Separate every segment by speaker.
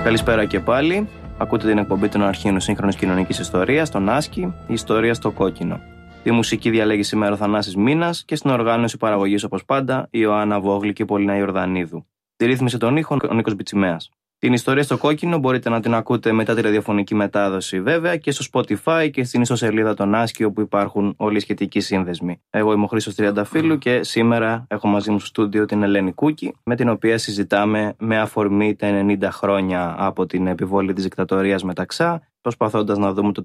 Speaker 1: Καλησπέρα και πάλι. Ακούτε την εκπομπή των αρχείων σύγχρονης κοινωνικής ιστορίας, τον Άσκη, η ιστορία στο κόκκινο. Τη μουσική διαλέγει σήμερα ο Θανάσης Μίνας και στην οργάνωση παραγωγής, όπως πάντα, η Ιωάννα Βόγλη και η Πολίνα Ιορδανίδου. Τη ρύθμιση των ήχων ο Νίκος Μπιτσιμέας. Την ιστορία στο κόκκινο μπορείτε να την ακούτε μετά τη ραδιοφωνική μετάδοση, βέβαια, και στο Spotify και στην ιστοσελίδα των Άσκη, όπου υπάρχουν όλοι οι σχετικοί σύνδεσμοι. Εγώ είμαι ο Χρήστος Τριανταφύλου και σήμερα έχω μαζί μου στο στούντιο την Ελένη Κούκη, με την οποία συζητάμε με αφορμή τα 90 χρόνια από την επιβολή της δικτατορίας Μεταξά, προσπαθώντας να δούμε το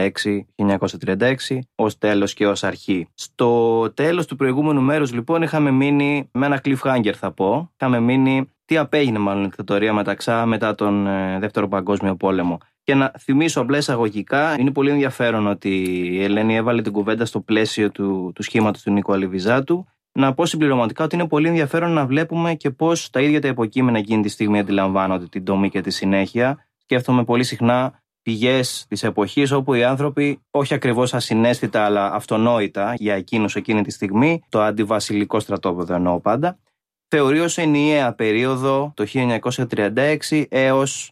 Speaker 1: 1936 ως τέλος και ως αρχή. Στο τέλος του προηγούμενου μέρους, λοιπόν, είχαμε μείνει με ένα cliffhanger, θα πω. Είχαμε μείνει τι απέγινε μάλλον η δικτατορία Μεταξά μετά τον Δεύτερο Παγκόσμιο Πόλεμο. Και να θυμίσω απλά εισαγωγικά, είναι πολύ ενδιαφέρον ότι η Ελένη έβαλε την κουβέντα στο πλαίσιο του σχήματος του Νίκου Αλιβιζάτου. Να πω συμπληρωματικά ότι είναι πολύ ενδιαφέρον να βλέπουμε και πώς τα ίδια τα υποκείμενα εκείνη τη στιγμή αντιλαμβάνονται την τομή και τη συνέχεια. Σκέφτομαι πολύ συχνά πηγές της εποχής όπου οι άνθρωποι, όχι ακριβώς ασυναίσθητα αλλά αυτονόητα για εκείνους εκείνη τη στιγμή, το αντιβασιλικό στρατόπεδο εννοώ πάντα, θεωρεί ως ενιαία περίοδο το 1936 έως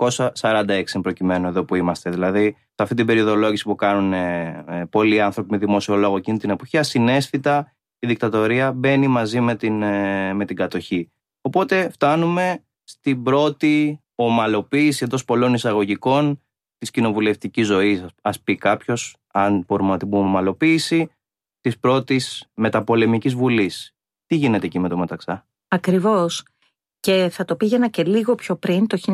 Speaker 1: 1946 προκειμένου εδώ που είμαστε. Δηλαδή, σε αυτή την περιοδολόγηση που κάνουν πολλοί άνθρωποι με δημόσιο λόγο εκείνη την εποχή, ασυναίσθητα η δικτατορία μπαίνει μαζί με την κατοχή. Οπότε φτάνουμε στην πρώτη ομαλοποίηση εντός πολλών εισαγωγικών της κοινοβουλευτικής ζωής, ας πει κάποιος, αν μπορούμε να την πούμε ομαλοποίηση, της πρώτης μεταπολεμικής βουλής. Τι γίνεται εκεί με το Μεταξά?
Speaker 2: Ακριβώς. Και θα το πήγαινα και λίγο πιο πριν, το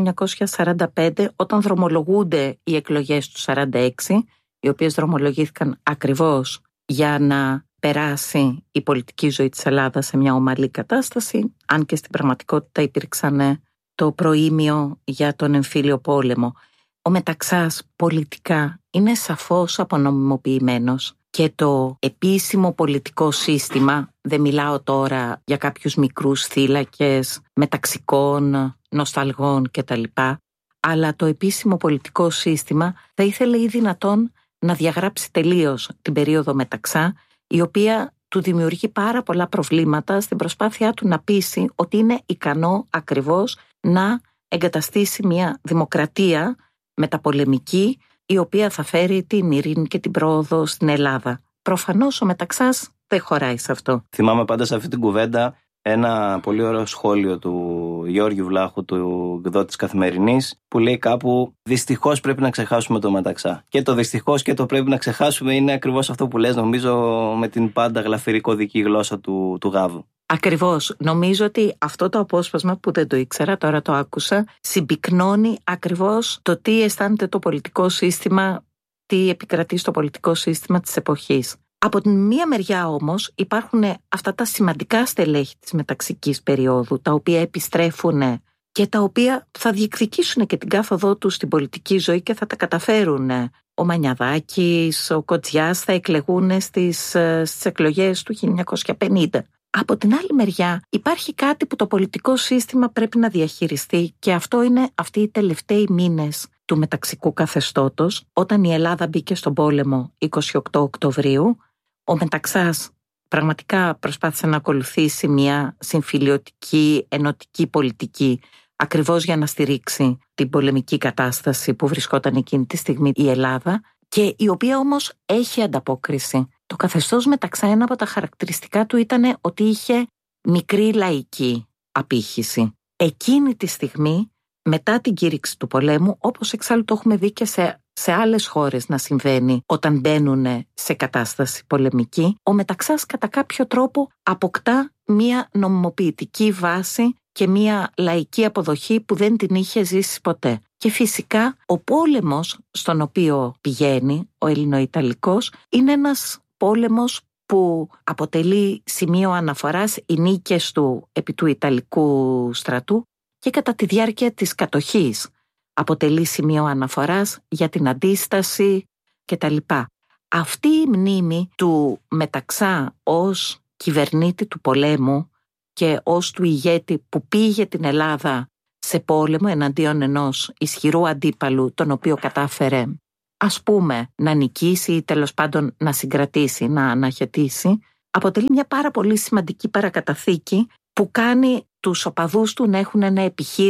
Speaker 2: 1945, όταν δρομολογούνται οι εκλογές του 1946, οι οποίες δρομολογήθηκαν ακριβώς για να περάσει η πολιτική ζωή της Ελλάδας σε μια ομαλή κατάσταση, αν και στην πραγματικότητα υπήρξαν το προήμιο για τον εμφύλιο πόλεμο. Ο Μεταξάς πολιτικά είναι σαφώς απονομιμοποιημένος και το επίσημο πολιτικό σύστημα, δεν μιλάω τώρα για κάποιους μικρούς θύλακες μεταξικών, νοσταλγών κτλ., αλλά το επίσημο πολιτικό σύστημα θα ήθελε ή δυνατόν να διαγράψει τελείως την περίοδο Μεταξά, η οποία του δημιουργεί πάρα πολλά προβλήματα στην προσπάθειά του να πείσει ότι είναι ικανό ακριβώς να εγκαταστήσει μια δημοκρατία μεταπολεμική, η οποία θα φέρει την ειρήνη και την πρόοδο στην Ελλάδα. Προφανώς ο Μεταξάς δεν χωράει σε αυτό.
Speaker 1: Θυμάμαι πάντα σε αυτή την κουβέντα ένα πολύ ωραίο σχόλιο του Γιώργου Βλάχου, του εκδότη Καθημερινής, που λέει κάπου «Δυστυχώς πρέπει να ξεχάσουμε το Μεταξά». Και το δυστυχώς και το πρέπει να ξεχάσουμε είναι ακριβώς αυτό που λες, νομίζω, με την πάντα γλαφυρικοδική γλώσσα του Γάβου.
Speaker 2: Ακριβώς. Νομίζω ότι αυτό το απόσπασμα, που δεν το ήξερα, τώρα το άκουσα, συμπυκνώνει ακριβώς το τι αισθάνεται το πολιτικό σύστημα, τι επικρατεί στο πολιτικό σύστημα της εποχής. Από την μία μεριά όμως υπάρχουν αυτά τα σημαντικά στελέχη της μεταξικής περίοδου, τα οποία επιστρέφουν και τα οποία θα διεκδικήσουν και την κάθοδό τους στην πολιτική ζωή και θα τα καταφέρουν. Ο Μανιαδάκης, ο Κοτζιάς θα εκλεγούν στις εκλογές του 1950. Από την άλλη μεριά υπάρχει κάτι που το πολιτικό σύστημα πρέπει να διαχειριστεί, και αυτό είναι αυτοί οι τελευταίοι μήνες του μεταξικού καθεστώτος, όταν η Ελλάδα μπήκε στον πόλεμο 28 Οκτωβρίου. Ο Μεταξάς πραγματικά προσπάθησε να ακολουθήσει μια συμφιλιωτική, ενωτική πολιτική, ακριβώς για να στηρίξει την πολεμική κατάσταση που βρισκόταν εκείνη τη στιγμή η Ελλάδα, και η οποία όμως έχει ανταπόκριση. Το καθεστώς Μεταξά, ένα από τα χαρακτηριστικά του ήταν ότι είχε μικρή λαϊκή απήχηση. Εκείνη τη στιγμή, μετά την κήρυξη του πολέμου, όπως εξάλλου το έχουμε δει και σε άλλες χώρες να συμβαίνει όταν μπαίνουν σε κατάσταση πολεμική, ο Μεταξάς κατά κάποιο τρόπο αποκτά μία νομιμοποιητική βάση και μία λαϊκή αποδοχή που δεν την είχε ζήσει ποτέ. Και φυσικά ο πόλεμος στον οποίο πηγαίνει, ο Ελληνοϊταλικός, είναι ένας πόλεμος που αποτελεί σημείο αναφοράς οι νίκες του επί του Ιταλικού στρατού, και κατά τη διάρκεια της κατοχής αποτελεί σημείο αναφοράς για την αντίσταση κτλ. Αυτή η μνήμη του Μεταξά ως κυβερνήτη του πολέμου και ως του ηγέτη που πήγε την Ελλάδα σε πόλεμο εναντίον ενός ισχυρού αντίπαλου, τον οποίο κατάφερε, ας πούμε, να νικήσει ή τέλος πάντων να συγκρατήσει, να αναχαιτήσει, αποτελεί μια πάρα πολύ σημαντική παρακαταθήκη που κάνει τους οπαδούς του να έχουν ένα επιχείρημα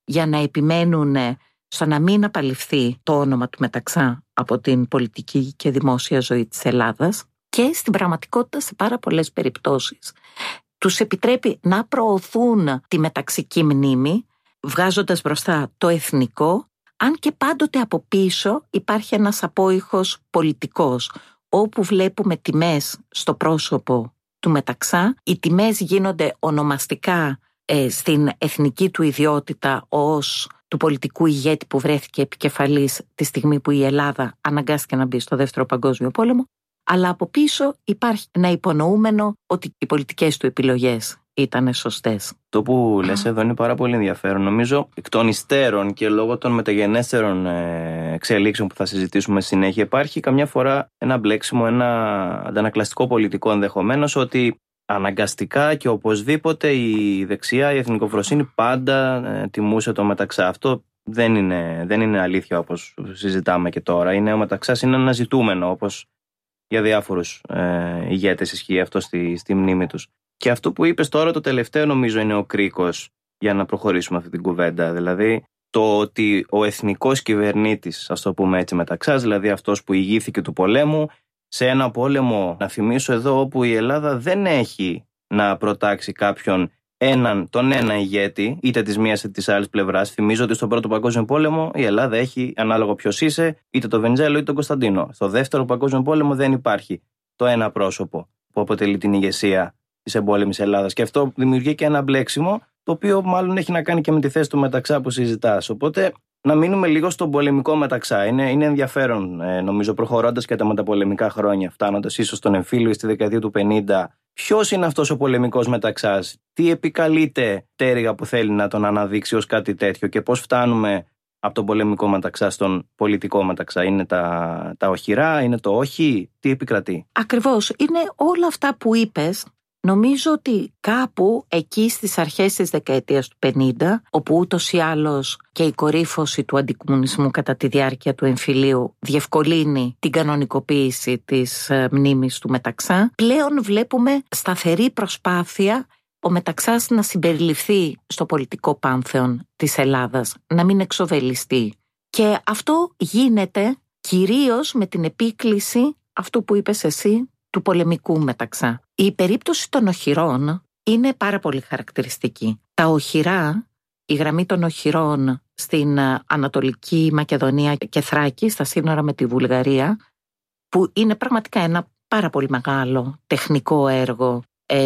Speaker 2: για να επιμένουν στο να μην απαλληφθεί το όνομα του Μεταξά από την πολιτική και δημόσια ζωή της Ελλάδας, και στην πραγματικότητα σε πάρα πολλές περιπτώσεις τους επιτρέπει να προωθούν τη μεταξική μνήμη, βγάζοντας μπροστά το εθνικό, αν και πάντοτε από πίσω υπάρχει ένας απόϊχος πολιτικός, όπου βλέπουμε τιμές στο πρόσωπο του Μεταξά. Οι τιμές γίνονται ονομαστικά στην εθνική του ιδιότητα ως του πολιτικού ηγέτη που βρέθηκε επικεφαλής τη στιγμή που η Ελλάδα αναγκάστηκε να μπει στο Δεύτερο Παγκόσμιο Πόλεμο, αλλά από πίσω υπάρχει ένα υπονοούμενο ότι οι πολιτικές του επιλογές ήταν σωστές.
Speaker 1: Το που λες εδώ είναι πάρα πολύ ενδιαφέρον. Νομίζω εκ των υστέρων και λόγω των μεταγενέστερων εξελίξεων που θα συζητήσουμε συνέχεια, υπάρχει καμιά φορά ένα μπλέξιμο, ένα αντανακλαστικό πολιτικό ενδεχομένως, ότι αναγκαστικά και οπωσδήποτε η δεξιά, η εθνικοφροσύνη πάντα τιμούσε το Μεταξά. Αυτό δεν είναι αλήθεια όπως συζητάμε και τώρα. Ο Μεταξάς είναι ένα ζητούμενο, όπως για διάφορους ηγέτες ισχύει αυτό στη μνήμη τους. Και αυτό που είπες τώρα το τελευταίο νομίζω είναι ο κρίκος για να προχωρήσουμε αυτή την κουβέντα. Δηλαδή το ότι ο εθνικός κυβερνήτης, ας το πούμε έτσι, Μεταξάς, δηλαδή αυτός που ηγήθηκε του πολέμου, σε ένα πόλεμο, να θυμίσω εδώ, όπου η Ελλάδα δεν έχει να προτάξει κάποιον τον ένα ηγέτη, είτε της μίας είτε της άλλης πλευράς. Θυμίζω ότι στον Πρώτο Παγκόσμιο Πόλεμο η Ελλάδα έχει, ανάλογο ποιος είσαι, είτε τον Βενιζέλο είτε τον Κωνσταντίνο. Στο Δεύτερο Παγκόσμιο Πόλεμο δεν υπάρχει το ένα πρόσωπο που αποτελεί την ηγεσία της εμπόλεμης Ελλάδας. Και αυτό δημιουργεί και ένα μπλέξιμο, το οποίο μάλλον έχει να κάνει και με τη θέση του Μεταξά που συζητάς. Οπότε να μείνουμε λίγο στον πολεμικό Μεταξά. Είναι ενδιαφέρον, νομίζω, προχωρώντας και τα μεταπολεμικά χρόνια, φτάνοντας ίσως στον εμφύλιο στη δεκαετία του 50. Ποιος είναι αυτός ο πολεμικός Μεταξάς, τι επικαλείται τέριγα που θέλει να τον αναδείξει ως κάτι τέτοιο και πώς φτάνουμε από τον πολεμικό Μεταξά στον πολιτικό Μεταξά? Είναι τα οχυρά, είναι το όχι, τι επικρατεί?
Speaker 2: Ακριβώς, είναι όλα αυτά που είπες. Νομίζω ότι κάπου εκεί στις αρχές της δεκαετίας του 50, όπου ούτως ή άλλως και η κορύφωση του αντικομμουνισμού κατά τη διάρκεια του εμφυλίου διευκολύνει την κανονικοποίηση της μνήμης του Μεταξά, πλέον βλέπουμε σταθερή προσπάθεια ο Μεταξάς να συμπεριληφθεί στο πολιτικό πάνθεον της Ελλάδας, να μην εξοβελιστεί. Και αυτό γίνεται κυρίως με την επίκληση αυτού που είπες εσύ, του πολεμικού Μεταξά. Η περίπτωση των οχυρών είναι πάρα πολύ χαρακτηριστική. Τα οχυρά, η γραμμή των οχυρών στην Ανατολική Μακεδονία και Θράκη, στα σύνορα με τη Βουλγαρία, που είναι πραγματικά ένα πάρα πολύ μεγάλο τεχνικό έργο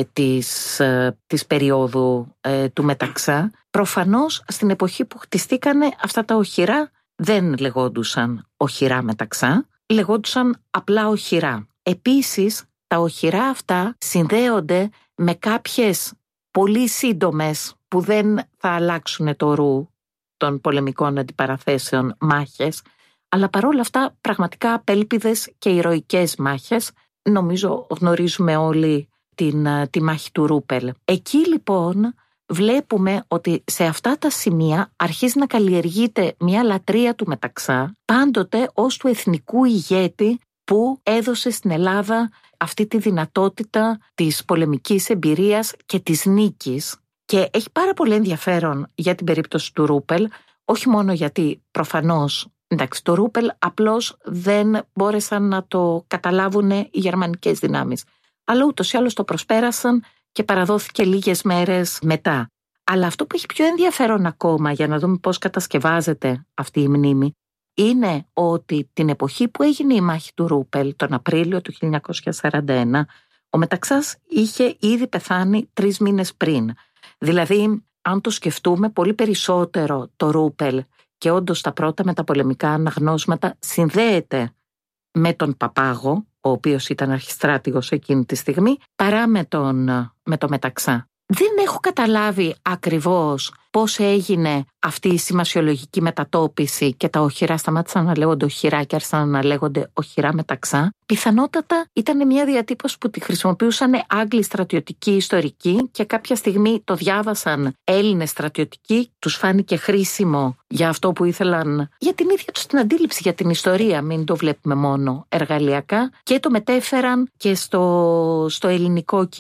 Speaker 2: της περίοδου του Μεταξά, προφανώς στην εποχή που χτιστήκανε αυτά τα οχυρά δεν λεγόντουσαν οχυρά Μεταξά, λεγόντουσαν απλά οχυρά. Επίσης, τα οχυρά αυτά συνδέονται με κάποιες πολύ σύντομες, που δεν θα αλλάξουν το ρου των πολεμικών αντιπαραθέσεων, μάχες, αλλά παρόλα αυτά πραγματικά απέλπιδες και ηρωικές μάχες. Νομίζω γνωρίζουμε όλοι τη μάχη του Ρούπελ. Εκεί λοιπόν βλέπουμε ότι σε αυτά τα σημεία αρχίζει να καλλιεργείται μια λατρεία του Μεταξά, πάντοτε ως του εθνικού ηγέτη που έδωσε στην Ελλάδα αυτή τη δυνατότητα της πολεμικής εμπειρίας και της νίκης. Και έχει πάρα πολύ ενδιαφέρον για την περίπτωση του Ρούπελ, όχι μόνο γιατί προφανώς, εντάξει, το Ρούπελ απλώς δεν μπόρεσαν να το καταλάβουν οι γερμανικές δυνάμεις, αλλά ούτως ή άλλως το προσπέρασαν και παραδόθηκε λίγες μέρες μετά. Αλλά αυτό που έχει πιο ενδιαφέρον ακόμα, για να δούμε πώς κατασκευάζεται αυτή η μνήμη, είναι ότι την εποχή που έγινε η μάχη του Ρούπελ, τον Απρίλιο του 1941, ο Μεταξάς είχε ήδη πεθάνει 3 μήνες πριν. Δηλαδή, αν το σκεφτούμε, πολύ περισσότερο το Ρούπελ, και όντως τα πρώτα μεταπολεμικά αναγνώσματα, συνδέεται με τον Παπάγο, ο οποίος ήταν αρχιστράτηγος εκείνη τη στιγμή, παρά με το Μεταξά. Δεν έχω καταλάβει ακριβώς πώς έγινε αυτή η σημασιολογική μετατόπιση και τα οχυρά σταμάτησαν να λέγονται οχυρά και άρχισαν να λέγονται οχυρά Μεταξά. Πιθανότατα ήταν μια διατύπωση που τη χρησιμοποιούσαν Άγγλοι στρατιωτικοί ιστορικοί και κάποια στιγμή το διάβασαν Έλληνες στρατιωτικοί, τους φάνηκε χρήσιμο για αυτό που ήθελαν, για την ίδια τους την αντίληψη για την ιστορία, μην το βλέπουμε μόνο εργαλειακά, και το μετέφεραν και στο ελληνικό